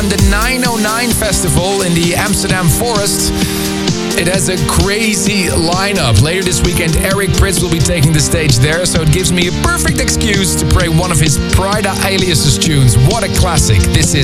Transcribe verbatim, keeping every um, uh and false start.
the nine oh nine Festival in the Amsterdam Forest. It has a crazy lineup. Later this weekend, Eric Prydz will be taking the stage there, so it gives me a perfect excuse to play one of his Prida Aliases tunes. What a classic. This is